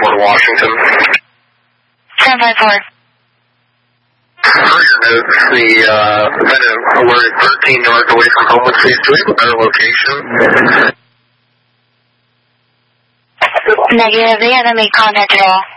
754 to Washington. 754. Per your notes, the defendant alerted 13 yards away from home with ceased. Do we have a better location? Negative. The enemy contact at all.